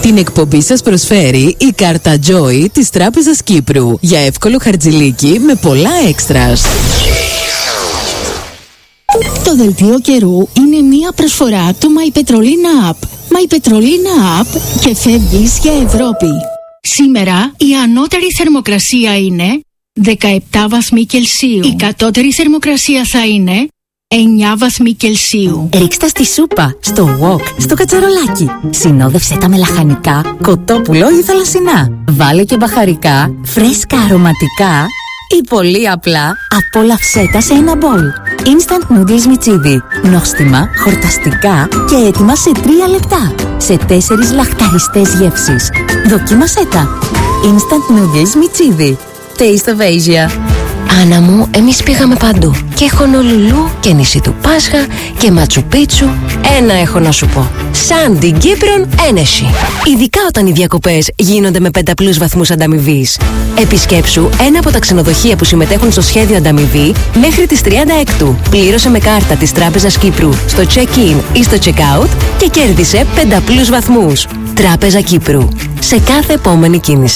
Την εκπομπή σας προσφέρει η κάρτα Joy της Τράπεζας Κύπρου για εύκολο χαρτζηλίκι με πολλά έξτρας. Το δελτίο καιρού είναι μία προσφορά του My Petrolina App. My Petrolina App και φεύγεις για Ευρώπη. Σήμερα η ανώτερη θερμοκρασία είναι 17 βαθμοί Κελσίου. Η κατώτερη θερμοκρασία θα είναι 9 βαθμοί Κελσίου. Ρίξτε στη σούπα, στο wok, στο κατσαρολάκι. Συνόδευσέ τα με λαχανικά, κοτόπουλο ή θαλασσινά. Βάλε και μπαχαρικά, φρέσκα αρωματικά ή πολύ απλά απόλαυσέ τα σε ένα μπολ. Instant noodles μιτσίδι. Νόστιμα, χορταστικά και έτοιμα σε 3 λεπτά. Σε 4 λαχταριστές γεύσεις. Δοκίμασέ τα. Instant noodles μιτσίδι. Taste of Asia. Άννα μου, εμείς πήγαμε παντού. Και Χονολουλού και νησί του Πάσχα και Ματσουπίτσου. Ένα έχω να σου πω. Σαν την Κύπρον ένεση. Ειδικά όταν οι διακοπές γίνονται με 5+ βαθμούς ανταμοιβής. Επισκέψου ένα από τα ξενοδοχεία που συμμετέχουν στο σχέδιο ανταμοιβή μέχρι τις 36. Πλήρωσε με κάρτα της Τράπεζας Κύπρου στο check-in ή στο check-out και κέρδισε 5+ βαθμούς. Τράπεζα Κύπρου. Σε κάθε επόμενη κίνηση.